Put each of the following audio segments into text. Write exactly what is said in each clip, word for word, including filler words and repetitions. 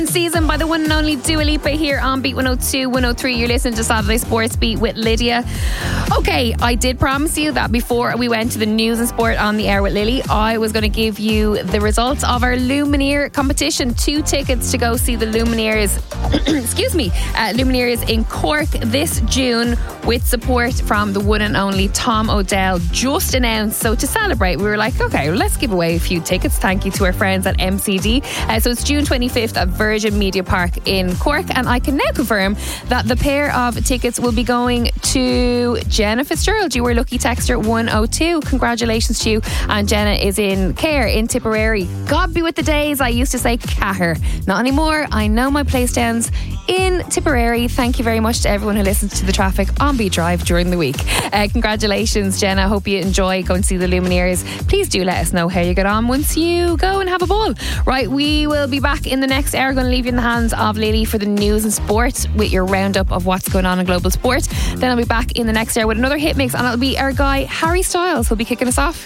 Season by the one and only Dua Lipa here on Beat one oh two, one oh three. You're listening to Saturday Sports Beat with Lydia. Okay, I did promise you that before we went to the news and sport on the air with Lily, I was going to give you the results of our Lumineer competition. Two tickets to go see the Lumineers, excuse me, uh, Lumineers in Cork this June with support from the one and only Tom O'Dell just announced. So to celebrate, we were like, okay, well, let's give away a few tickets. Thank you to our friends at M C D. Uh, so it's June twenty-fifth at Virgin Media Park in Cork, and I can now confirm that the pair of tickets will be going to Jenna Fitzgerald. You were lucky texter one oh two. Congratulations to you. And Jenna is in care in Tipperary. God be with the days I used to say Cahir. Not anymore. I know my place downs in Tipperary. Thank you very much to everyone who listens to the traffic on Beat Drive during the week. Uh, congratulations, Jenna. Hope you enjoy going to see the Lumineers. Please do let us know how you get on once you go and have a ball. Right, we will be back in the next hour. Going to leave you in the hands of Lily for the news and sport with your roundup of what's going on in global sport. Then I'll be back in the next hour with another hit mix, and it'll be our guy Harry Styles who'll be kicking us off.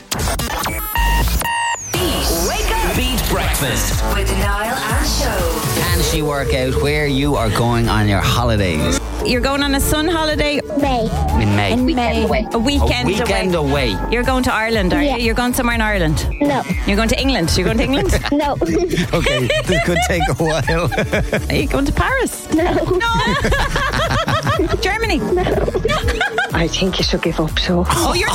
Beat. Wake up. Beat Breakfast with Niall and Show. Can she work out where you are going on your holidays? You're going on a sun holiday? May. In May. In May. Away. A weekend, a weekend away. away. You're going to Ireland, are Yeah. you? You're going somewhere in Ireland? No. You're going to England? You're going to England? No. Okay, this could take a while. Are you going to Paris? No. No. Germany? No. I think you should give up, so. Oh, you're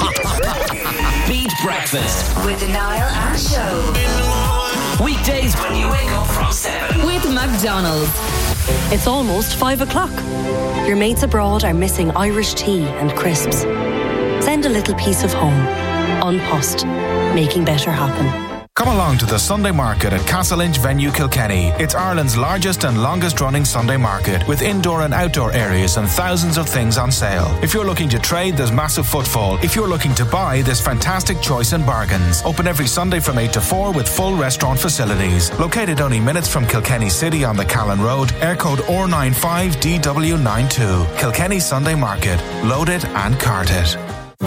Beat Breakfast with Niall and Show. Weekdays when you wake up from seven. With McDonald's. It's almost five o'clock. Your mates abroad are missing Irish tea and crisps. Send a little piece of home. An Post. Making better happen. Come along to the Sunday Market at Castle Inch Venue Kilkenny. It's Ireland's largest and longest running Sunday market with indoor and outdoor areas and thousands of things on sale. If you're looking to trade, there's massive footfall. If you're looking to buy, there's fantastic choice in bargains. Open every Sunday from eight to four with full restaurant facilities. Located only minutes from Kilkenny City on the Callan Road, air code O R nine five D W nine two. Kilkenny Sunday Market. Load it and cart it.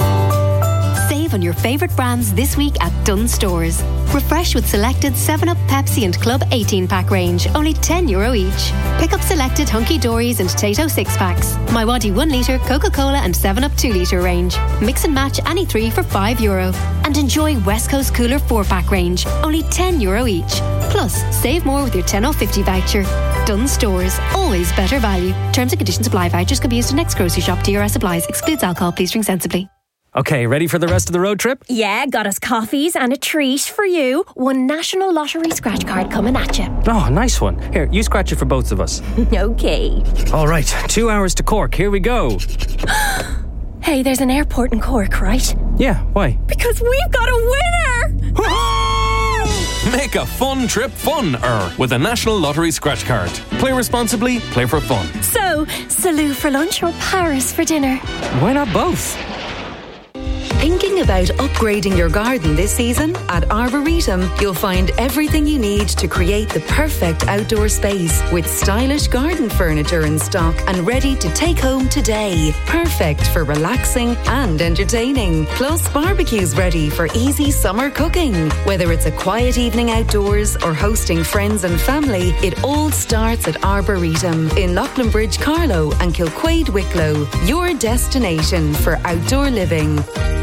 Save on your favourite brands this week at Dunnes Stores. Refresh with selected seven up, Pepsi and Club eighteen pack range, only ten euro each. Pick up selected Hunky Dories and Tato six packs. My Waddy one litre, Coca-Cola and seven up two litre range. Mix and match any three for five euro. And enjoy West Coast Cooler four pack range, only ten euro each. Plus, save more with your ten oh fifty voucher. Dunnes Stores, always better value. Terms and conditions apply. Vouchers can be used in next grocery shop. T R S applies. Excludes alcohol. Please drink sensibly. Okay, ready for the rest of the road trip? Yeah, got us coffees and a treat for you. One National Lottery scratch card coming at you. Oh, nice one. Here, you scratch it for both of us. Okay. All right, two hours to Cork. Here we go. Hey, there's an airport in Cork, right? Yeah, why? Because we've got a winner! Make a fun trip fun-er with a National Lottery scratch card. Play responsibly, play for fun. So, Salou for lunch or Paris for dinner? Why not both? Thinking about upgrading your garden this season? At Arboretum, you'll find everything you need to create the perfect outdoor space with stylish garden furniture in stock and ready to take home today. Perfect for relaxing and entertaining. Plus, barbecues ready for easy summer cooking. Whether it's a quiet evening outdoors or hosting friends and family, it all starts at Arboretum in Loughlinbridge, Carlow and Kilquade, Wicklow. Your destination for outdoor living.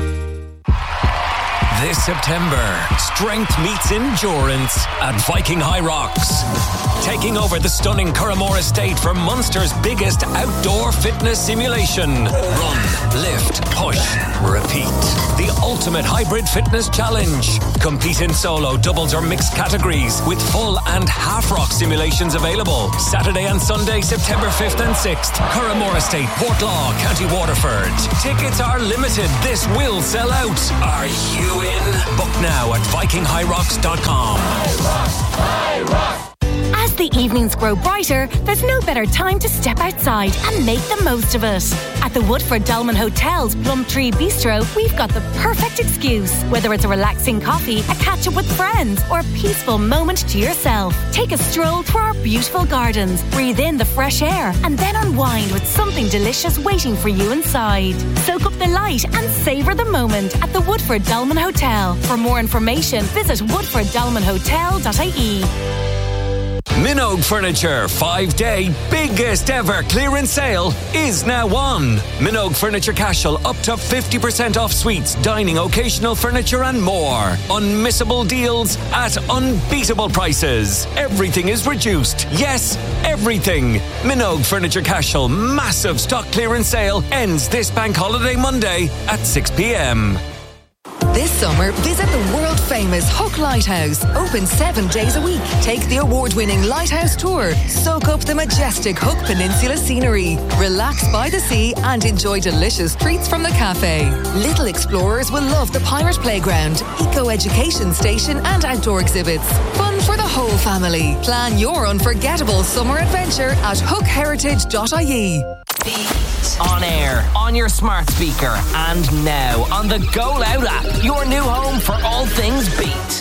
This September, strength meets endurance at Viking High Rocks. Taking over the stunning Curramore Estate for Munster's biggest outdoor fitness simulation. Run, lift, push, repeat. The ultimate hybrid fitness challenge. Compete in solo, doubles or mixed categories with full and half rock simulations available. Saturday and Sunday, September fifth and sixth. Curramore Estate, Portlaw, County Waterford. Tickets are limited. This will sell out. Are you in? Book now at viking high rocks dot com. As the evenings grow brighter, there's no better time to step outside and make the most of it. At the Woodford Dolman Hotel's Plumtree Bistro, we've got the perfect excuse. Whether it's a relaxing coffee, a catch-up with friends, or a peaceful moment to yourself. Take a stroll through our beautiful gardens, breathe in the fresh air, and then unwind with something delicious waiting for you inside. Soak up the light and savour the moment at the Woodford Dolman Hotel. For more information, visit woodford dolman hotel dot I E. Minogue Furniture five-day biggest ever clearance sale is now on. Minogue Furniture Cashel up to fifty percent off suites, dining, occasional furniture and more. Unmissable deals at unbeatable prices. Everything is reduced. Yes, everything. Minogue Furniture Cashel massive stock clearance sale ends this bank holiday Monday at six p.m. This summer, visit the world-famous Hook Lighthouse. Open seven days a week. Take the award-winning Lighthouse Tour. Soak up the majestic Hook Peninsula scenery. Relax by the sea and enjoy delicious treats from the cafe. Little explorers will love the Pirate Playground, Eco-Education Station and outdoor exhibits. Fun for the whole family. Plan your unforgettable summer adventure at hook heritage dot I E. On air, on your smart speaker, and now on the Go Loud app, your new home for all things Beat.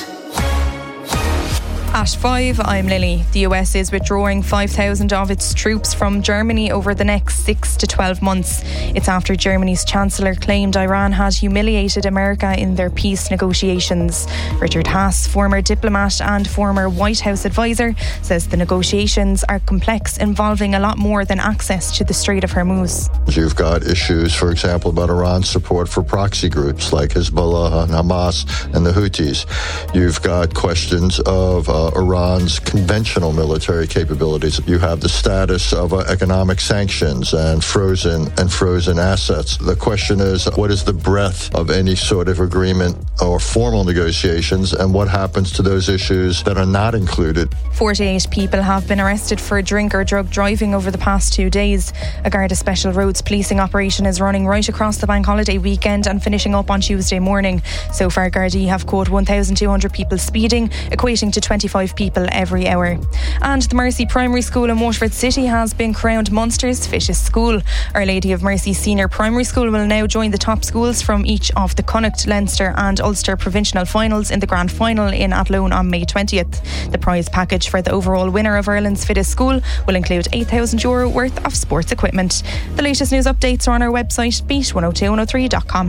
At five, I'm Lily. The U S is withdrawing five thousand of its troops from Germany over the next six to twelve months. It's after Germany's Chancellor claimed Iran had humiliated America in their peace negotiations. Richard Haass, former diplomat and former White House advisor, says the negotiations are complex, involving a lot more than access to the Strait of Hormuz. You've got issues, for example, about Iran's support for proxy groups like Hezbollah and Hamas and the Houthis. You've got questions of uh, Iran's conventional military capabilities. You have the status of uh, economic sanctions and frozen and frozen assets. The question is, what is the breadth of any sort of agreement or formal negotiations, and what happens to those issues that are not included? forty-eight people have been arrested for drink or drug driving over the past two days. A Garda Special Roads policing operation is running right across the bank holiday weekend and finishing up on Tuesday morning. So far, Gardaí have caught one thousand two hundred people speeding, equating to twenty-five people every hour. And the Mercy Primary School in Waterford City has been crowned Munster's fittest school. Our Lady of Mercy Senior Primary School will now join the top schools from each of the Connacht, Leinster and Ulster provincial finals in the grand final in Athlone on May twentieth. The prize package for the overall winner of Ireland's fittest school will include eight thousand euro worth of sports equipment. The latest news updates are on our website, beat one oh two one oh three dot com.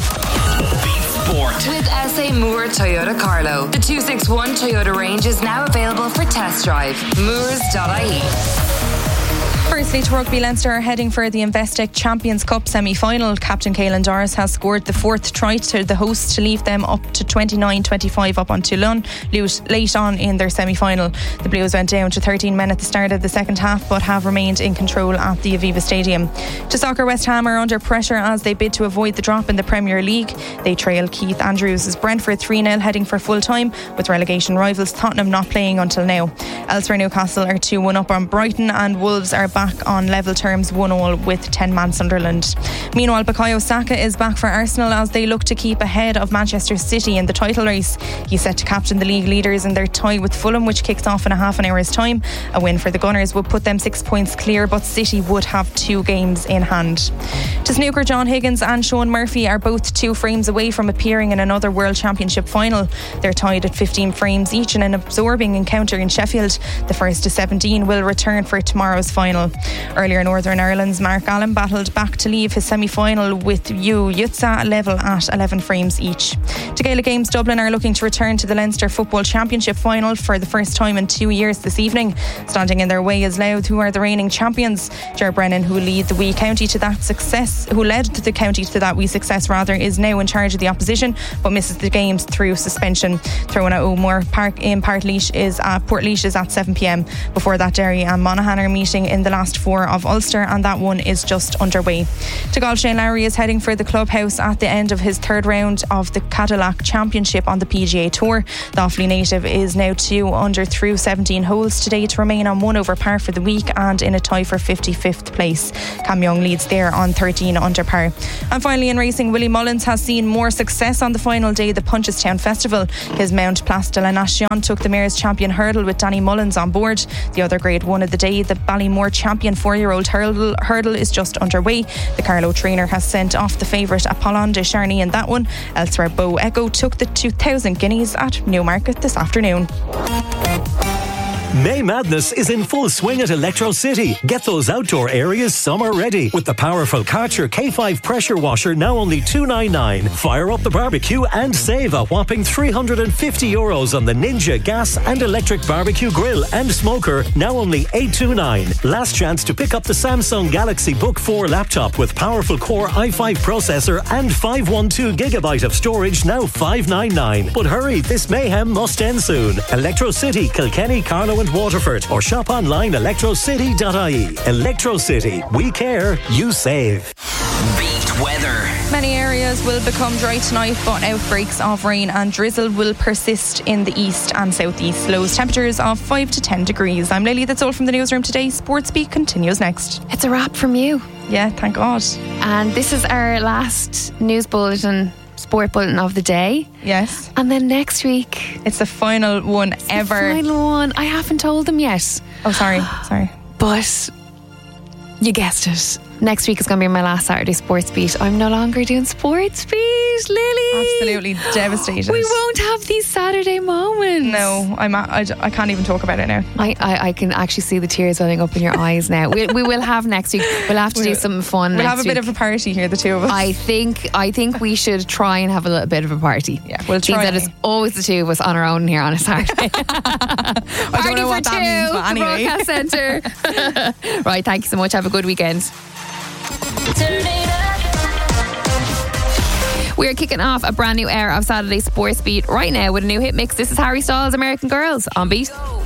Sport. With S A Moore Toyota Carlo. The two sixty-one Toyota range is now available for test drive. moors dot I E. Firstly, to rugby, Leinster are heading for the Investec Champions Cup semi-final. Captain Caelan Doris has scored the fourth try to the hosts to leave them up to twenty-nine twenty-five up on Toulon late on in their semi-final. The Blues went down to thirteen men at the start of the second half, but have remained in control at the Aviva Stadium. To soccer, West Ham are under pressure as they bid to avoid the drop in the Premier League. They trail Keith Andrews as Brentford three nil heading for full time, with relegation rivals Tottenham not playing until now. Elsewhere, Newcastle are two one up on Brighton, and Wolves are back on level terms one all with ten man Sunderland. Meanwhile, Bukayo Saka is back for Arsenal as they look to keep ahead of Manchester City in the title race. He's set to captain the league leaders in their tie with Fulham, which kicks off in a half an hour's time. A win for the Gunners would put them six points clear, but City would have two games in hand. To snooker, John Higgins and Sean Murphy are both two frames away from appearing in another World Championship final. They're tied at fifteen frames each in an absorbing encounter in Sheffield. The first to seventeen will return for tomorrow's final. Earlier, Northern Ireland's Mark Allen battled back to leave his semi-final with Yu Yutza level at eleven frames each. To Gaelic Games, Dublin are looking to return to the Leinster Football Championship final for the first time in two years this evening. Standing in their way is Louth, who are the reigning champions. Ger Brennan, who lead the wee county to that success, who led the county to that wee success rather, is now in charge of the opposition, but misses the games through suspension. Throwing at O'Moore Park in Portlaoise is at Portlaoise is at seven p.m. Before that, Derry and Monaghan are meeting in the last four of Ulster, and that one is just underway. To golf, Shane Lowry is heading for the clubhouse at the end of his third round of the Cadillac Championship on the P G A Tour. The Offaly native is now two under through seventeen holes today to remain on one over par for the week and in a tie for fifty-fifth place. Cam Young leads there on thirteen under par. And finally, in racing, Willie Mullins has seen more success on the final day of the Punchestown Festival. His Mount Place de la Nation took the Mayor's Champion Hurdle with Danny Mullins on board. The other grade one of the day, the Ballymore Champion four-year-old hurdle, hurdle is just underway. The Carlow trainer has sent off the favourite Apollon de Charny in that one. Elsewhere, Bo Echo took the two thousand guineas at Newmarket this afternoon. May Madness is in full swing at Electro City. Get those outdoor areas summer ready with the powerful Karcher K five pressure washer, now only two ninety-nine. Fire up the barbecue and save a whopping three hundred fifty euros on the Ninja gas and electric barbecue grill and smoker, now only eight twenty-nine. Last chance to pick up the Samsung Galaxy Book four laptop with powerful Core i five processor and five twelve gigabyte of storage, now five ninety-nine. But hurry, this mayhem must end soon. Electro City, Kilkenny, Carlow and Waterford, or shop online electro city dot I E. Electro City, we care, you save. Beat weather. Many areas will become dry tonight, but outbreaks of rain and drizzle will persist in the east and southeast. Lows temperatures of five to ten degrees. I'm Lily, that's all from the newsroom today. Sports Beat continues next. It's a wrap from you. Yeah, thank God. And this is our last news bulletin, sport bulletin of the day. Yes. And then next week, it's the final one it's ever. The final one. I haven't told them yet. Oh, sorry. Sorry. But you guessed it. Next week is going to be my last Saturday Sports Beat. I'm no longer doing Sports Beat, Lily. Absolutely devastated. We won't have these Saturday moments. No, I'm. A, I, I can't even talk about it now. I, I, I can actually see the tears welling up in your eyes now. We, we will have next week. We'll have to do something fun. We'll next have a week. bit of a party here, the two of us. I think. I think we should try and have a little bit of a party. Yeah, we'll try. That it's always the two of us on our own here on a Saturday. I don't know what that means, but anyway. Broadcast Centre. Right. Thank you so much. Have a good weekend. We are kicking off a brand new era of Saturday Sports Beat right now with a new hit mix. This is Harry Styles' American Girls on Beat.